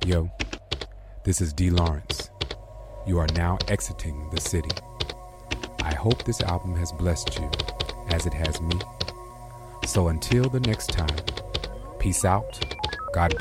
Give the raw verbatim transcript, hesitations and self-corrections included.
Yo, this is D. Lawrence. You are now exiting the city. I hope this album has blessed you as it has me. So until the next time, peace out. God